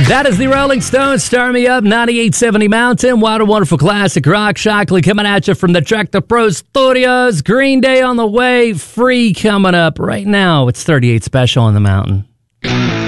That is the Rolling Stones, Stir Me Up, 9870 Mountain. What a wonderful classic rock. Shockley coming at you from the Tractor Pro Studios. Green Day on the way, Free coming up right now. It's 38 Special on the Mountain.